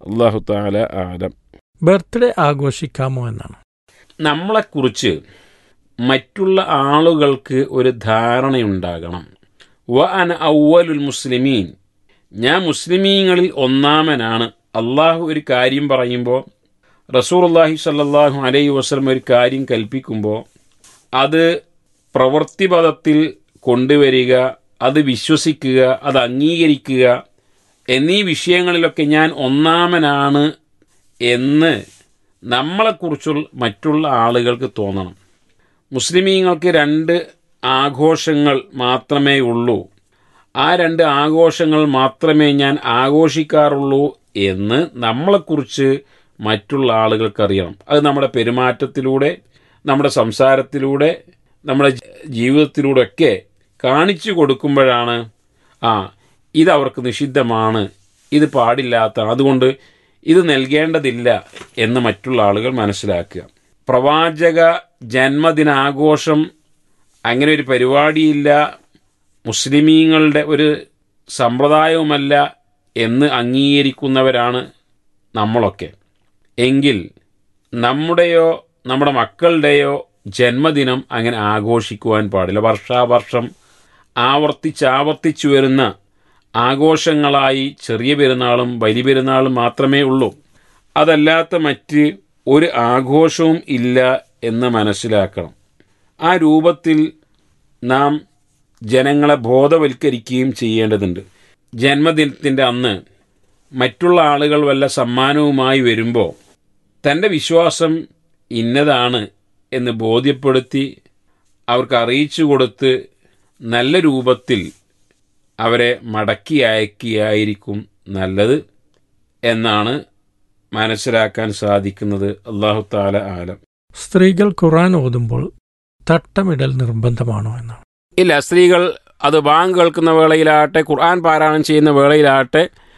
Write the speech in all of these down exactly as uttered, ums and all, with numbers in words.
അല്ലാഹു തആല ആലം. ബർത്ത്ഡേ ആഘോഷിക്കാമോ എന്നാണ്. നമ്മളെക്കുറിച്ച് മറ്റുള്ള ആളുകൾക്ക് ഒരു ധാരണയുണ്ടാകണം. വ അന അവ്വലുൽ മുസ്ലിമീൻ, ഞാൻ മുസ്ലിമീങ്ങളിൽ ഒന്നാമനാണ്. അള്ളാഹു ഒരു കാര്യം പറയുമ്പോൾ, റസൂലുള്ളാഹി സ്വല്ലല്ലാഹു അലൈഹി വസല്ലം ഒരു കാര്യം കൽപ്പിക്കുമ്പോൾ അത് പ്രവൃത്തിപദത്തിൽ കൊണ്ടുവരിക, അത് വിശ്വസിക്കുക, അത് അംഗീകരിക്കുക എന്നീ വിഷയങ്ങളിലൊക്കെ ഞാൻ ഒന്നാമനാണ് എന്ന് നമ്മളെക്കുറിച്ചുള്ള മറ്റുള്ള ആളുകൾക്ക് തോന്നണം. മുസ്ലിമീങ്ങൾക്ക് രണ്ട് ആഘോഷങ്ങൾ മാത്രമേ ഉള്ളൂ, ആ രണ്ട് ആഘോഷങ്ങൾ മാത്രമേ ഞാൻ ആഘോഷിക്കാറുള്ളൂ എന്ന് നമ്മളെക്കുറിച്ച് മറ്റുള്ള ആളുകൾക്കറിയണം. അത് നമ്മുടെ പെരുമാറ്റത്തിലൂടെ, നമ്മുടെ സംസാരത്തിലൂടെ, നമ്മുടെ ജീവിതത്തിലൂടെ ഒക്കെ കാണിച്ചു കൊടുക്കുമ്പോഴാണ് ആ ഇതവർക്ക് നിഷിദ്ധമാണ്, ഇത് പാടില്ലാത്ത, അതുകൊണ്ട് ഇത് നൽകേണ്ടതില്ല എന്ന് മറ്റുള്ള ആളുകൾ മനസ്സിലാക്കുക. പ്രവാചക ജന്മദിനാഘോഷം അങ്ങനെ ഒരു പരിപാടിയില്ല, മുസ്ലിമീങ്ങളുടെ ഒരു സമ്പ്രദായവുമല്ല എന്ന് അംഗീകരിക്കുന്നവരാണ് നമ്മളൊക്കെ. എങ്കിൽ നമ്മുടെയോ നമ്മുടെ മക്കളുടെയോ ജന്മദിനം അങ്ങനെ ആഘോഷിക്കുവാൻ പാടില്ല. വർഷാവർഷം ആവർത്തിച്ചാവർത്തിച്ചു വരുന്ന ആഘോഷങ്ങളായി ചെറിയ പെരുന്നാളും വലിയ പെരുന്നാളും മാത്രമേ ഉള്ളൂ. അതല്ലാത്ത മറ്റ് ഒരു ആഘോഷവും ഇല്ല എന്ന് മനസ്സിലാക്കണം. ആ രൂപത്തിൽ നാം ജനങ്ങളെ ബോധവൽക്കരിക്കുകയും ചെയ്യേണ്ടതുണ്ട്. ജന്മദിനത്തിൻ്റെ അന്ന് മറ്റുള്ള ആളുകൾ വല്ല സമ്മാനവുമായി വരുമ്പോൾ തൻ്റെ വിശ്വാസം ഇന്നതാണ് എന്ന് ബോധ്യപ്പെടുത്തി അവർക്ക് അറിയിച്ചു കൊടുത്ത് നല്ല രൂപത്തിൽ അവരെ മടക്കി അയക്കുകയായിരിക്കും നല്ലത് എന്നാണ് മനസ്സിലാക്കാൻ സാധിക്കുന്നത്. അല്ലാഹു തആല ആലം. സ്ത്രീകൾ ഖുർആൻ ഓതുമ്പോൾ തട്ടമിടൽ നിർബന്ധമാണോ എന്നാണ്. ഇല്ല, സ്ത്രീകൾ അത് ബാങ്ക് കേൾക്കുന്ന വേളയിലാകട്ടെ, ഖുർആൻ പാരായണം ചെയ്യുന്ന വേളയിലാകട്ടെ,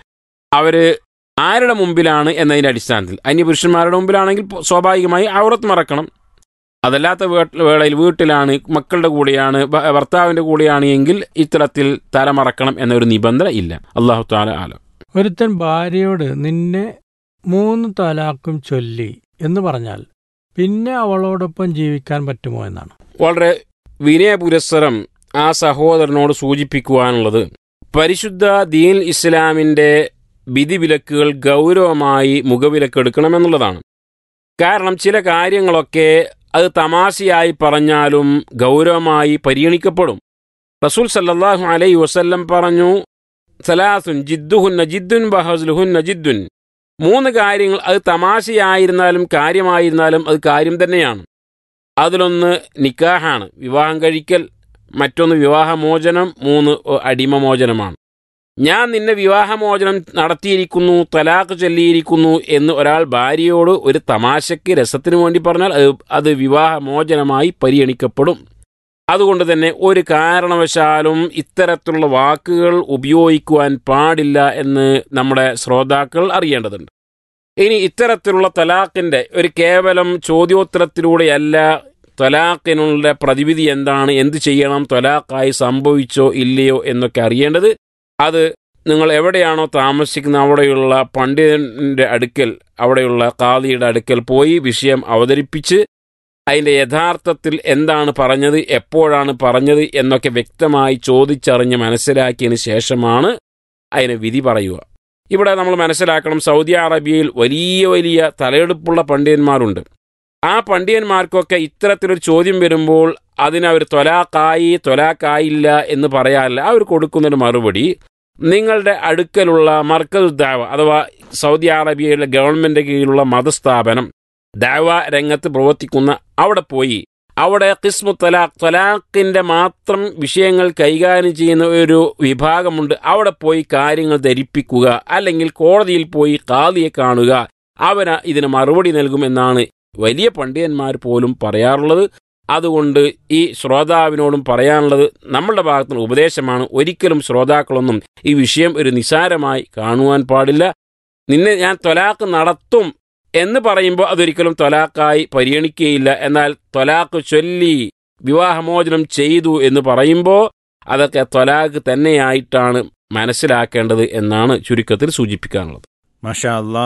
അവർ ആരുടെ മുമ്പിലാണ് എന്നതിൻ്റെ അടിസ്ഥാനത്തിൽ, അന്യപുരുഷന്മാരുടെ മുമ്പിലാണെങ്കിൽ സ്വാഭാവികമായി ഔറത്ത് മറക്കണം. അതല്ലാത്ത വേളയിൽ വീട്ടിലാണ്, മക്കളുടെ കൂടെയാണ്, ഭർത്താവിൻ്റെ കൂടെയാണ് എങ്കിൽ ഇത്തരത്തിൽ തല മറക്കണം എന്നൊരു നിബന്ധന ഇല്ല. അല്ലാഹു തആല ആലം. ഒരുത്തൻ ഭാര്യയോട് നിന്നെ മൂന്ന് തലാക്കും ചൊല്ലി എന്ന് പറഞ്ഞാൽ പിന്നെ അവളോടൊപ്പം ജീവിക്കാൻ പറ്റുമോ എന്നാണ്. വളരെ വിനയപുരസ്സരം ആ സഹോദരനോട് സൂചിപ്പിക്കുവാനുള്ളത്, പരിശുദ്ധ ദീൻ ഇസ്ലാമിൻ്റെ വിധിവിലക്കുകൾ ഗൗരവമായി മുഖവിലക്കെടുക്കണമെന്നുള്ളതാണ്. കാരണം ചില കാര്യങ്ങളൊക്കെ അത് തമാശയായി പറഞ്ഞാലും ഗൗരവമായി പരിഗണിക്കപ്പെടും. റസൂൽ സല്ലല്ലാഹു അലൈഹി വസല്ലം പറഞ്ഞു, സലാസുൻ ജിദ്ദുഹുന്ന ജിദ്ദുൻ ബഹസ്ലുഹുന്ന ജിദ്ദുൻ. മൂന്ന് കാര്യങ്ങൾ അത് തമാശയായിരുന്നാലും കാര്യമായിരുന്നാലും അത് കാര്യം തന്നെയാണ്. അതിലൊന്ന് നിക്കാഹാണ്, വിവാഹം കഴിക്കൽ. മറ്റൊന്ന് വിവാഹമോചനം. മൂന്ന് അടിമമോചനമാണ്. ഞാൻ നിന്നെ വിവാഹമോചനം നടത്തിയിരിക്കുന്നു, തലാഖ് ചൊല്ലിയിരിക്കുന്നു എന്ന് ഒരാൾ ഭാര്യയോട് ഒരു തമാശയ്ക്ക് രസത്തിന് വേണ്ടി പറഞ്ഞാൽ അത് അത് വിവാഹമോചനമായി പരിഗണിക്കപ്പെടും. അതുകൊണ്ട് തന്നെ ഒരു കാരണവശാലും ഇത്തരത്തിലുള്ള വാക്കുകൾ ഉപയോഗിക്കുവാൻ പാടില്ല എന്ന് നമ്മുടെ ശ്രോതാക്കൾ അറിയേണ്ടതുണ്ട്. ഇനി ഇത്തരത്തിലുള്ള തലാഖിൻ്റെ ഒരു കേവലം ചോദ്യോത്തരത്തിലൂടെയല്ല തലാഖിനുള്ള പ്രതിവിധി എന്താണ്, എന്ത് ചെയ്യണം, തലാഖായി സംഭവിച്ചോ ഇല്ലയോ എന്നൊക്കെ അറിയേണ്ടത്. അത് നിങ്ങൾ എവിടെയാണോ താമസിക്കുന്നത് അവിടെയുള്ള പണ്ഡിതൻ്റെ അടുക്കൽ, അവിടെയുള്ള ഖാദിയുടെ അടുക്കൽ പോയി വിഷയം അവതരിപ്പിച്ച് അതിൻ്റെ യഥാർത്ഥത്തിൽ എന്താണ് പറഞ്ഞത്, എപ്പോഴാണ് പറഞ്ഞത് എന്നൊക്കെ വ്യക്തമായി ചോദിച്ചറിഞ്ഞ് മനസ്സിലാക്കിയതിന് ശേഷമാണ് അതിന് വിധി പറയുക. ഇവിടെ നമ്മൾ മനസ്സിലാക്കണം, സൗദി അറേബ്യയിൽ വലിയ വലിയ തലയെടുപ്പുള്ള പണ്ഡിതന്മാരുണ്ട്. ആ പണ്ഡിതന്മാർക്കൊക്കെ ഇത്തരത്തിലൊരു ചോദ്യം വരുമ്പോൾ അതിനവർ ത്വലാഖായി ത്വലാഖായില്ല എന്ന് പറയാറില്ല. അവർ കൊടുക്കുന്നൊരു മറുപടി, നിങ്ങളുടെ അടുക്കലുള്ള മർക്കസ് ദഅവ അഥവാ സൗദി അറേബ്യയിലെ ഗവൺമെൻറ് കീഴിലുള്ള മതസ്ഥാപനം ദഅവ രംഗത്ത് പ്രവർത്തിക്കുന്ന അവിടെ പോയി അവിടെ ഖിസ്മു തലാഖ് തലാഖിൻ്റെ മാത്രം വിഷയങ്ങൾ കൈകാര്യം ചെയ്യുന്ന ഒരു വിഭാഗമുണ്ട്. അവിടെ പോയി കാര്യങ്ങൾ ധരിപ്പിക്കുക, അല്ലെങ്കിൽ കോടതിയിൽ പോയി ഖാദിയെ കാണുക, അവന് ഇതിന് മറുപടി നൽകുമെന്നാണ് വലിയ പണ്ഡിതന്മാർ പോലും പറയാറുള്ളത്. അതുകൊണ്ട് ഈ ശ്രോതാവിനോടും പറയാനുള്ളത് നമ്മളുടെ ഭാഗത്തുനിന്ന് ഉപദേശമാണ്. ഒരിക്കലും ശ്രോതാക്കളൊന്നും ഈ വിഷയം ഒരു നിസാരമായി കാണുവാൻ പാടില്ല. നിന്നെ ഞാൻ ത്വലാഖ് നടത്തും എന്ന് പറയുമ്പോൾ അതൊരിക്കലും ത്വലാഖായി പരിഗണിക്കുകയില്ല. എന്നാൽ ത്വലാഖ് ചൊല്ലി വിവാഹമോചനം ചെയ്തു എന്ന് പറയുമ്പോൾ അതൊക്കെ ത്വലാഖ് തന്നെയായിട്ടാണ് മനസ്സിലാക്കേണ്ടത് എന്നാണ് ചുരുക്കത്തിൽ സൂചിപ്പിക്കാനുള്ളത്. മാഷാ അല്ലാഹ്.